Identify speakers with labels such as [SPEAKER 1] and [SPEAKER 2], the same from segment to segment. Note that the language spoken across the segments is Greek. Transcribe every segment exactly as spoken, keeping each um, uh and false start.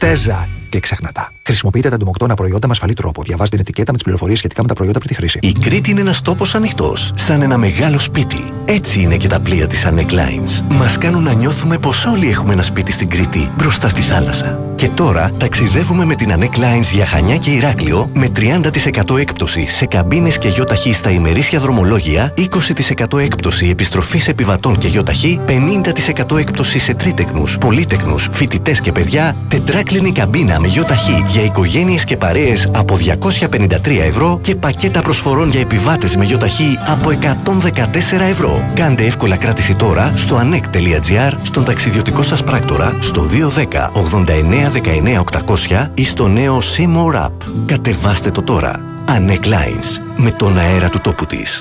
[SPEAKER 1] Σέζα. Και ξεχνά τα. Χρησιμοποιείτε τα εντομοκτώνα προϊόντα με ασφαλή τρόπο. Διαβάζετε την ετικέτα με τις πληροφορίες σχετικά με τα προϊόντα πριν τη χρήση.
[SPEAKER 2] Η Κρήτη είναι ένας τόπος ανοιχτός, σαν ένα μεγάλο σπίτι. Έτσι είναι και τα πλοία της Anek Lines. Μας κάνουν να νιώθουμε πως όλοι έχουμε ένα σπίτι στην Κρήτη, μπροστά στη θάλασσα. Και τώρα ταξιδεύουμε με την Anek Lines για Χανιά και Ηράκλειο με τριάντα τοις εκατό έκπτωση σε καμπίνες και γιοταχή στα ημερήσια δρομολόγια, είκοσι τοις εκατό έκπτωση επιστροφής επιβατών και γιοταχή, πενήντα τοις εκατό έκπτωση σε τρίτεκνους, πολύτεκνους, φοιτητές και παιδιά, τετράκλινη καμπίνα με γιοταχή για οικογένειες και παρέες από διακόσια πενήντα τρία ευρώ και πακέτα προσφορών για επιβάτες με γιοταχή από εκατόν δεκατέσσερα ευρώ. Κάντε εύκολα κράτηση τώρα στο anek τελεία gr, στον ταξιδιωτικό σας πράκτορα, στο δύο ένα μηδέν ογδόντα εννέα δεκαεννέα οκτακόσια ή στο νέο See More App. Κατεβάστε το τώρα. Anek Lines, με τον αέρα του τόπου της.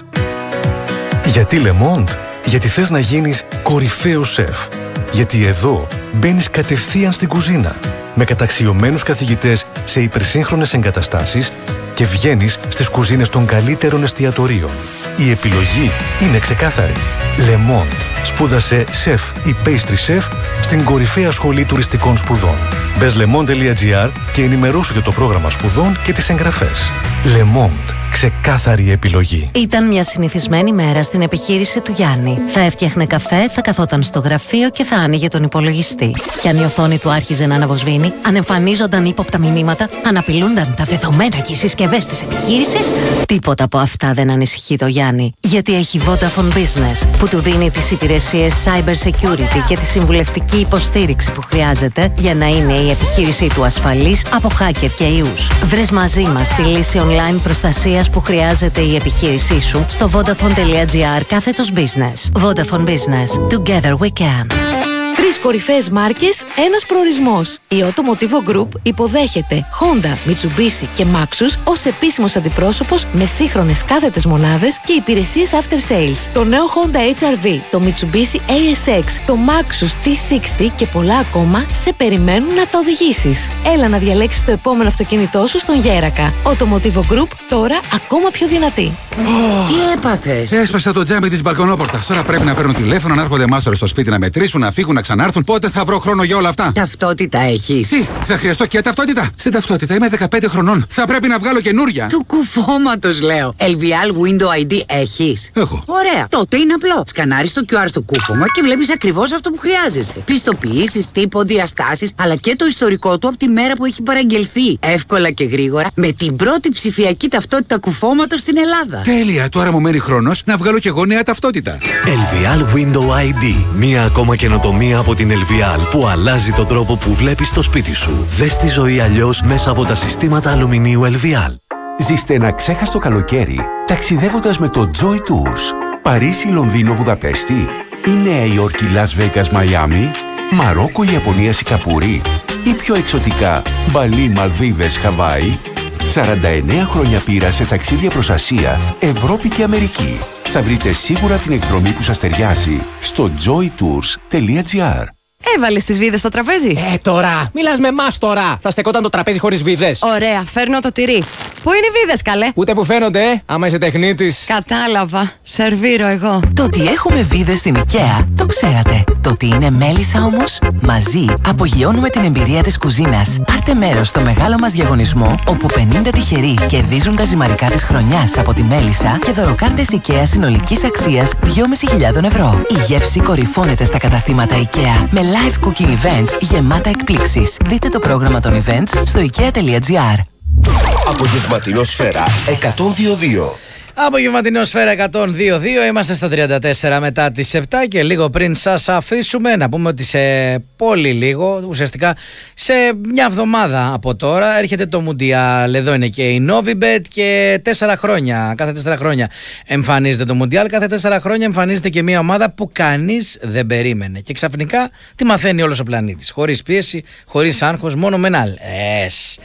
[SPEAKER 3] Γιατί Le Monde? Γιατί θες να γίνεις κορυφαίος σεφ. Γιατί εδώ μπαίνεις κατευθείαν στην κουζίνα με καταξιωμένους καθηγητές σε υπερσύγχρονες εγκαταστάσεις και βγαίνεις στις κουζίνες των καλύτερων εστιατορίων. Η επιλογή είναι ξεκάθαρη. Le Monde. Σπούδασε σεφ ή pastry chef στην κορυφαία σχολή τουριστικών σπουδών. Μπες le monde τελεία gr και ενημερώσου για το πρόγραμμα σπουδών και τις εγγραφές. Le Monde. Ξεκάθαρη επιλογή.
[SPEAKER 4] Ήταν μια συνηθισμένη μέρα στην επιχείρηση του Γιάννη. Θα έφτιαχνε καφέ, θα καθόταν στο γραφείο και θα άνοιγε τον υπολογιστή. Και αν η οθόνη του άρχιζε να αναβοσβήνει, αν εμφανίζονταν ύποπτα μηνύματα, αν απειλούνταν τα δεδομένα και οι συσκευές της επιχείρησης, τίποτα από αυτά δεν ανησυχεί το Γιάννη. Γιατί έχει Vodafone Business, που του δίνει τις υπηρεσίες cyber security και τη συμβουλευτική υποστήριξη που χρειάζεται για να είναι η επιχείρησή του ασφαλής από hacker και ιούς. Βρες μαζί μας τη λύση online προστασίας που χρειάζεται η επιχείρησή σου στο vodafone τελεία gr κάθετος business. Vodafone Business. Together we can.
[SPEAKER 5] Τρεις κορυφαίες μάρκες, ένας προορισμός. Η Automotivo Group υποδέχεται Honda, Mitsubishi και Maxus ως επίσημος αντιπρόσωπος με σύγχρονες κάθετες μονάδες και υπηρεσίες after sales. Το νέο Honda έιτς αρ βι, το Mitsubishi έι ες εξ, το Maxus τι εξήντα και πολλά ακόμα σε περιμένουν να τα οδηγήσεις. Έλα να διαλέξεις το επόμενο αυτοκίνητό σου στον Γέρακα. Automotivo Group, τώρα ακόμα πιο δυνατή.
[SPEAKER 6] Oh. Τι έπαθες?
[SPEAKER 7] Έσπασα το τζάμι της μπαλκονόπορτας. Τώρα πρέπει να παίρνουν τηλέφωνο, να έρχονται μάστορες στο σπίτι να μετρήσουν, να φύγουν, να ξανάρθουν. Πότε θα βρω χρόνο για όλα αυτά?
[SPEAKER 6] Ταυτότητα έχεις?
[SPEAKER 7] Τι, θα χρειαστώ και ταυτότητα? Στην ταυτότητα είμαι δεκαπέντε χρονών. Θα πρέπει να βγάλω καινούρια.
[SPEAKER 6] Του κουφώματος λέω. ελ βι ελ Window άι ντι έχεις?
[SPEAKER 7] Έχω.
[SPEAKER 6] Ωραία. Τότε είναι απλό. Σκανάρεις το κιου αρ στο κούφωμα και βλέπεις ακριβώς αυτό που χρειάζεσαι. Πιστοποιήσεις, τύπο, διαστάσεις, αλλά και το ιστορικό του από τη μέρα που έχει παραγγελθεί. Εύκολα και γρήγορα με την πρώτη ψηφιακή ταυτότητα κουφώματος στην Ελλάδα.
[SPEAKER 7] Τέλεια. Τώρα μου μένει χρόνος να βγάλω κι εγώ νέα ταυτότητα.
[SPEAKER 2] ελ βι ελ Window άι ντι. Μία ακόμα καινοτομία από την ελ βι ελ που αλλάζει τον τρόπο που βλέπεις το σπίτι σου. Δες τη ζωή αλλιώς μέσα από τα συστήματα αλουμινίου ελ βι ελ.
[SPEAKER 8] Ζήστε ένα ξέχαστο καλοκαίρι ταξιδεύοντας με το Joy Tours. Παρίσι, Λονδίνο, Βουδαπέστη ή Νέα Υόρκη, Λας Βέγκας, Μαϊάμι, Μαρόκο, Ιαπωνία, Σιγκαπούρη ή πιο εξωτικά Μπαλί, Μαλδίβες, Χαβάη. σαράντα εννέα χρόνια πείρα σε ταξίδια προς Ασία, Ευρώπη και Αμερική. Θα βρείτε σίγουρα την εκδρομή που σας ταιριάζει στο joy tours τελεία gr.
[SPEAKER 9] Έβαλες τις βίδες στο τραπέζι?
[SPEAKER 10] Ε, τώρα! Μιλάς με εμάς τώρα! Θα στεκόταν το τραπέζι χωρίς βίδες.
[SPEAKER 9] Ωραία, φέρνω το τυρί. Πού είναι οι βίδες, καλέ?
[SPEAKER 10] Ούτε που φαίνονται, ε, άμα είσαι τεχνίτης.
[SPEAKER 9] Κατάλαβα. Σερβίρω εγώ.
[SPEAKER 11] Το ότι έχουμε βίδες στην IKEA, το ξέρατε. Το ότι είναι μέλισσα όμως, μαζί απογειώνουμε την εμπειρία της κουζίνας. Πάρτε μέρος στο μεγάλο μας διαγωνισμό, όπου πενήντα τυχεροί κερδίζουν τα ζυμαρικά της χρονιάς από τη μέλισσα και δωροκάρτες IKEA συνολικής αξίας δυόμισι χιλιάδες ευρώ. Η γεύση κορυφώνεται στα καταστήματα IKEA με live cooking events γεμάτα εκπλήξεις. Δείτε το πρόγραμμα των events στο ikea τελεία gr.
[SPEAKER 12] Απογευματινό Σφαίρα εκατόν δύο δύο.
[SPEAKER 13] Απογευματινό Σφαίρα εκατόν δύο δύο, είμαστε στα τριάντα τέσσερα μετά τις επτά και λίγο πριν σας αφήσουμε να πούμε ότι σε πολύ λίγο, ουσιαστικά σε μια εβδομάδα από τώρα έρχεται το Μουντιάλ. Εδώ είναι και η Novibet και τέσσερα χρόνια, κάθε τέσσερα χρόνια εμφανίζεται το Μουντιάλ, κάθε τέσσερα χρόνια εμφανίζεται και μια ομάδα που κανείς δεν περίμενε και ξαφνικά τη μαθαίνει όλος ο πλανήτης, χωρίς πίεση, χωρίς άγχος, μόνο με ένα λες.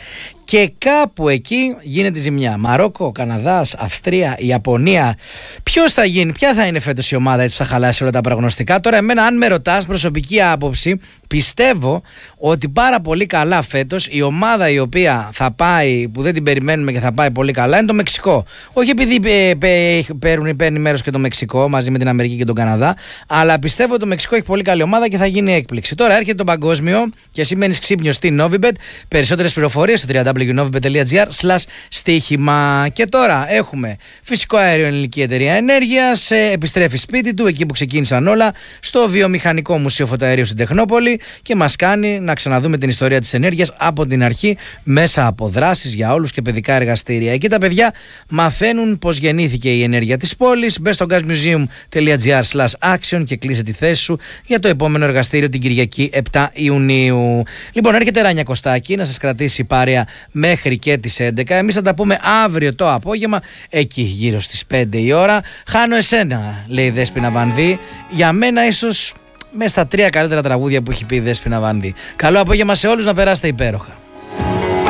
[SPEAKER 13] Και κάπου εκεί γίνεται ζημιά. Μαρόκο, Καναδάς, Αυστρία, Ιαπωνία. Ποιος θα γίνει, ποια θα είναι φέτος η ομάδα έτσι που θα χαλάσει όλα τα προγνωστικά? Τώρα, εμένα, αν με ρωτάς, προσωπική άποψη, πιστεύω ότι πάρα πολύ καλά φέτος η ομάδα η οποία θα πάει, που δεν την περιμένουμε και θα πάει πολύ καλά, είναι το Μεξικό. Όχι επειδή ε, πε, παίρνει, παίρνει μέρος και το Μεξικό μαζί με την Αμερική και τον Καναδά, αλλά πιστεύω ότι το Μεξικό έχει πολύ καλή ομάδα και θα γίνει έκπληξη. Τώρα έρχεται το παγκόσμιο και εσύ μένεις ξύπνιος στην Novibet. Περισσότερες πληροφορίες στο double-u double-u double-u τελεία novibet τελεία gr slash στοίχημα. Και τώρα έχουμε φυσικό αέριο Ελληνική Εταιρεία Ενέργειας, ε, επιστρέφει σπίτι του, εκεί που ξεκίνησαν όλα, στο Βιομηχανικό Μουσείο Φωτοαερίου στην Τεχνόπολη, και μας κάνει να ξαναδούμε την ιστορία της ενέργειας από την αρχή μέσα από δράσεις για όλους και παιδικά εργαστήρια. Εκεί τα παιδιά μαθαίνουν πώς γεννήθηκε η ενέργεια της πόλης. Μπες στο gasmuseum τελεία gr slash action και κλείσε τη θέση σου για το επόμενο εργαστήριο την Κυριακή επτά Ιουνίου. Λοιπόν, έρχεται Ράνια Κωστάκη να σας κρατήσει παρέα μέχρι και τις έντεκα. Εμείς θα τα πούμε αύριο το απόγευμα, εκεί γύρω στις πέντε η ώρα. Χάνω εσένα, λέει η Δέσποινα Βανδύ. Για μένα ίσως μέσα στα τρία καλύτερα τραγούδια που έχει πει η Δέσποινα Βανδύ. Καλό απόγευμα σε όλους, να περάσετε υπέροχα.